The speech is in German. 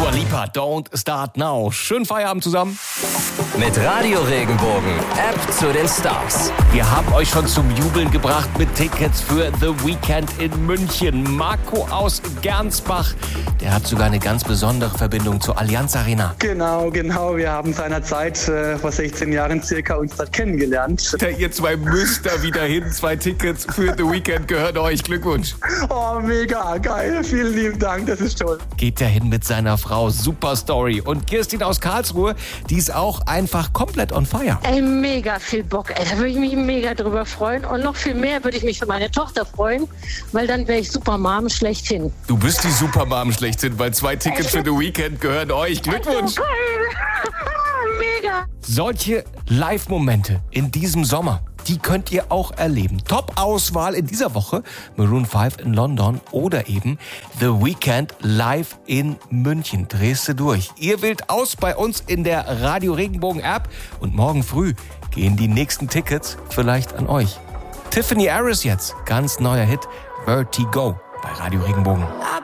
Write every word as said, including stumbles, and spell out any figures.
Dua Lipa, Don't Start Now. Schönen Feierabend zusammen. Mit Radio Regenbogen, App zu den Stars. Wir haben euch schon zum Jubeln gebracht mit Tickets für The Weekend in München. Marco aus Gernsbach, der hat sogar eine ganz besondere Verbindung zur Allianz Arena. Genau, genau. Wir haben seinerzeit äh, vor sechzehn Jahren circa uns dort kennengelernt. Da ihr zwei müsst da wieder hin. Zwei Tickets für The Weekend gehören euch. Glückwunsch. Oh, mega geil. Vielen lieben Dank. Das ist toll. Geht dahin mit seiner Frau. Super Story. Und Kirstin aus Karlsruhe, die ist auch einfach komplett on fire. Ey, mega viel Bock. Ey, da würde ich mich mega drüber freuen. Und noch viel mehr würde ich mich für meine Tochter freuen, weil dann wäre ich Supermom schlechthin. Du bist die Supermom schlechthin, weil zwei Tickets für The Weekend gehören euch. Glückwunsch. So geil. Mega. Solche Live-Momente in diesem Sommer, die könnt ihr auch erleben. Top-Auswahl in dieser Woche, Maroon fünf in London oder eben The Weekend live in München. Drehst du durch. Ihr wählt aus bei uns in der Radio Regenbogen App und morgen früh gehen die nächsten Tickets vielleicht an euch. Tiffany Harris jetzt, ganz neuer Hit, Vertigo bei Radio Regenbogen.